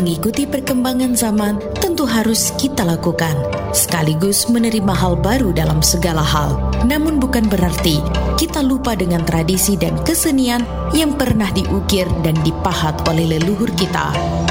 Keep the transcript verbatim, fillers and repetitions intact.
Mengikuti perkembangan zaman tentu harus kita lakukan, sekaligus menerima hal baru dalam segala hal. Namun bukan berarti kita lupa dengan tradisi dan kesenian yang pernah diukir dan dipahat oleh leluhur kita.